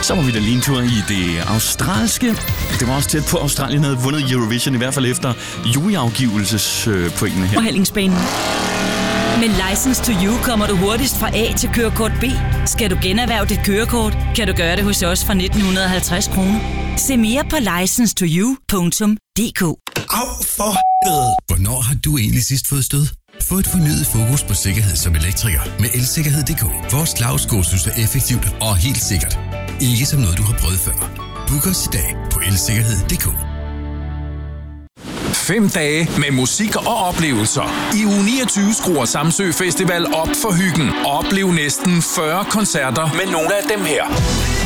Så var vi da lige en tur i det australske. Det var også tæt på, at Australien havde vundet Eurovision, i hvert fald efter juryafgivelsespointene her. Forhandlingsbanen. Men License to You kommer du hurtigst fra A til kørekort B. Skal du generhverve dit kørekort, kan du gøre det hos os fra 1950 kroner. Se mere på license2you.dk. Au for helvede! Hvornår har du egentlig sidst fået stød? Få et fornyet fokus på sikkerhed som elektriker med elsikkerhed.dk. Vores slagskålsys er effektivt og helt sikkert. Ikke som noget, du har prøvet før. Book os i dag på elsikkerhed.dk. 5 dage med musik og oplevelser. I uge 29 skruer Samsø Festival op for hyggen. Oplev næsten 40 koncerter med nogle af dem her.